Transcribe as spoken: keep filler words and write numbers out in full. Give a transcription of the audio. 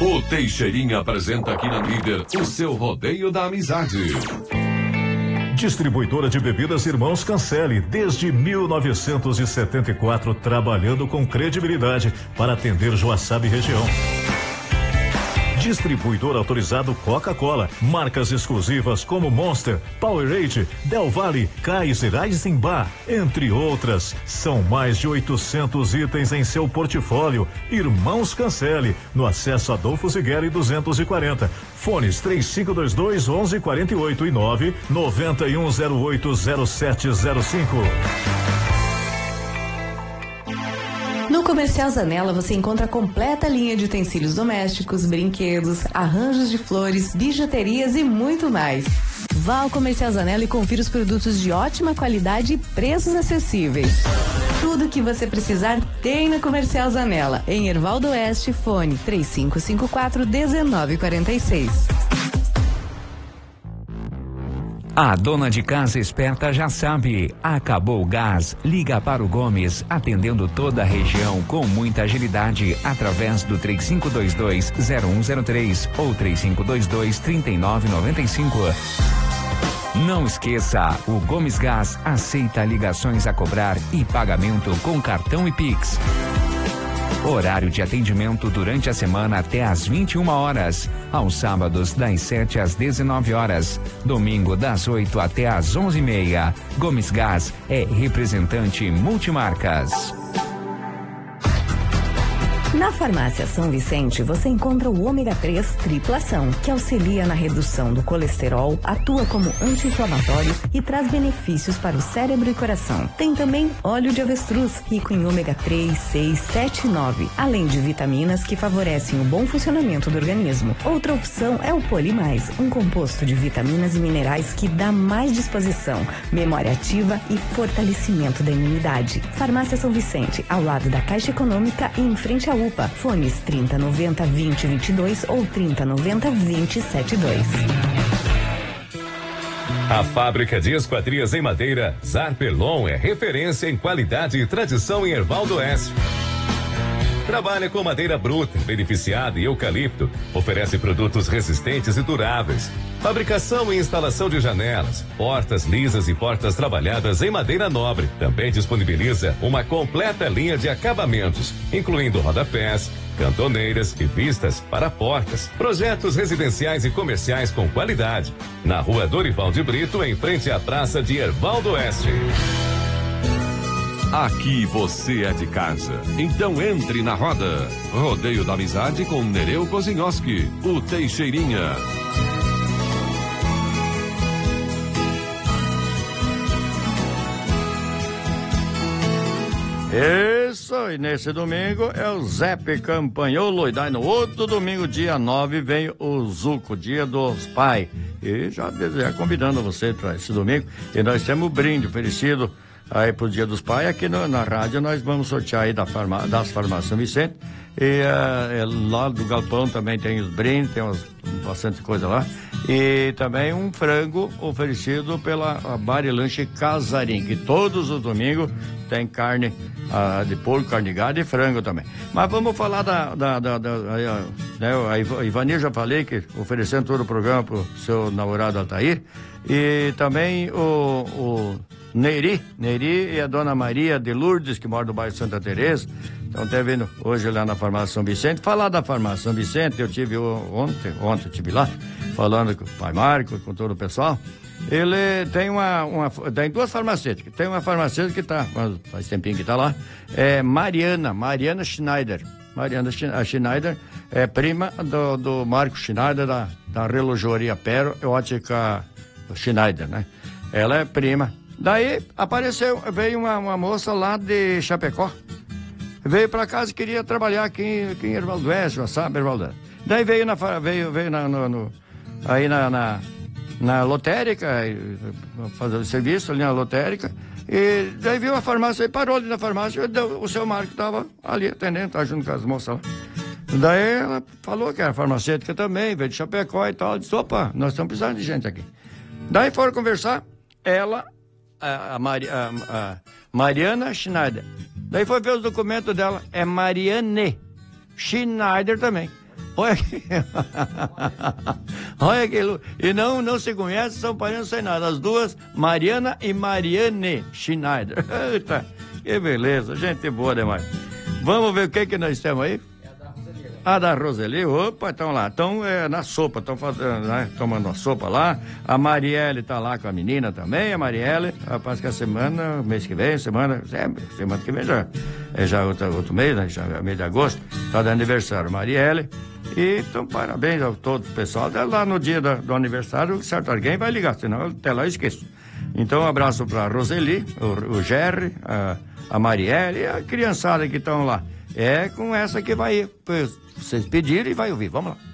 O Teixeirinha apresenta aqui na Líder o seu rodeio da amizade. Distribuidora de bebidas Irmãos Cancelli, desde mil novecentos e setenta e quatro, trabalhando com credibilidade para atender Joaçaba e região. Distribuidor autorizado Coca-Cola, marcas exclusivas como Monster, Powerade, Del Valle, Kaiser, Eisenbach, entre outras. São mais de oitocentos itens em seu portfólio. Irmãos Cancelli, no acesso Adolfo Zigueri duzentos e quarenta. Fones três cinco dois dois, onze quarenta e oito e nove noventa e um zero oito zero sete zero cinco. No Comercial Zanella você encontra a completa linha de utensílios domésticos, brinquedos, arranjos de flores, bijuterias e muito mais. Vá ao Comercial Zanella e confira os produtos de ótima qualidade e preços acessíveis. Tudo o que você precisar tem no Comercial Zanella, em Hervaldo Oeste, fone três cinco cinco quatro, um nove quatro seis. A dona de casa esperta já sabe, acabou o gás, liga para o Gomes, atendendo toda a região com muita agilidade, através do três cinco dois dois, zero um zero três ou três cinco dois dois, trinta e nove noventa e cinco. Não esqueça, o Gomes Gás aceita ligações a cobrar e pagamento com cartão e Pix. Horário de atendimento durante a semana até às vinte e uma horas. Aos sábados, das sete às dezenove horas. Domingo, das oito até às onze e meia. Gomes Gás é representante multimarcas. Na Farmácia São Vicente, você encontra o ômega três triplação, que auxilia na redução do colesterol, atua como anti-inflamatório e traz benefícios para o cérebro e coração. Tem também óleo de avestruz, rico em ômega três, seis, sete e nove, além de vitaminas que favorecem o bom funcionamento do organismo. Outra opção é o Polimais, um composto de vitaminas e minerais que dá mais disposição, memória ativa e fortalecimento da imunidade. Farmácia São Vicente, ao lado da Caixa Econômica e em frente à U P A. Fones trinta noventa, vinte, vinte e dois ou trinta noventa, vinte, setenta e dois. A fábrica de esquadrias em madeira Zarpelon é referência em qualidade e tradição em Hervaldo Oeste. Trabalha com madeira bruta, beneficiada e eucalipto. Oferece produtos resistentes e duráveis. Fabricação e instalação de janelas, portas lisas e portas trabalhadas em madeira nobre. Também disponibiliza uma completa linha de acabamentos, incluindo rodapés, cantoneiras e vistas para portas. Projetos residenciais e comerciais com qualidade. Na rua Dorival de Brito, em frente à Praça de Hervaldo Oeste. Aqui você é de casa, então entre na roda. Rodeio da Amizade com Nereu Kozinhoski, o Teixeirinha. Isso, e nesse domingo é o Zepe Campanholo, e daí no outro domingo, dia nove, vem o Zuco, dia dos pais. E já, já convidando você para esse domingo, e nós temos o brinde oferecido aí pro Dia dos Pais. Aqui no, na rádio nós vamos sortear aí da farma, das farmácias São Vicente, e uh, lá do galpão também tem os brindes, tem umas, bastante coisa lá, e também um frango oferecido pela Bar e Lanche Casarim, que todos os domingos tem carne uh, de porco, carne de gado e frango também. Mas vamos falar da, da, da, da a, né, a Ivani, já falei que oferecendo todo o programa pro seu namorado Altair, e também o, o Neri, Neri e a dona Maria de Lourdes, que mora no bairro Santa Teresa. Então, tá vendo hoje lá na Farmácia São Vicente. Falar da Farmácia São Vicente, eu tive ontem, ontem eu tive lá, falando com o pai Marco, com todo o pessoal. Ele tem uma, uma tem duas farmacêuticas. Tem uma farmacêutica que tá, faz tempinho que tá lá, é Mariana, Mariana Schneider. Mariana Schneider é prima do, do Marco Schneider, da, da relojoaria Pero Ótica Schneider, né? Ela é prima. Daí apareceu, veio uma, uma moça lá de Chapecó, veio pra casa e queria trabalhar aqui, aqui em Hervaldo Oeste, sabe, Hervaldo? Daí veio, na, veio, veio na, no, no, aí na, na, na lotérica, fazer o serviço ali na lotérica, e daí viu a farmácia, e parou ali na farmácia, e o seu Marco estava ali atendendo, tá junto com as moças lá. Daí ela falou que era farmacêutica também, veio de Chapecó e tal, disse, opa, nós estamos precisando de gente aqui. Daí foram conversar, ela... A, a, Mari, a, a Mariana Schneider. Daí foi ver os documentos dela. É Mariane Schneider também. Olha que... Olha que... E não, não se conhece, são parentes sem nada. As duas, Mariana e Mariane Schneider. Eita, que beleza, gente boa demais. Vamos ver o que que nós temos aí? Ah, da Roseli, opa, estão lá, estão é, na sopa, estão né, tomando a sopa lá. A Marielle tá lá com a menina também, a Marielle, rapaz, que a semana, mês que vem, semana, é, semana que vem já, é já outro, outro mês, né, já é mês de agosto, tá de aniversário, Marielle. E então, parabéns a todo o pessoal. Lá no dia do, do aniversário, certo, alguém vai ligar, senão até lá eu esqueço. Então, um abraço pra Roseli, o, o Gerry, a, a Marielle e a criançada que estão lá. É com essa que vai, pois, vocês pediram e vai ouvir. Vamos lá.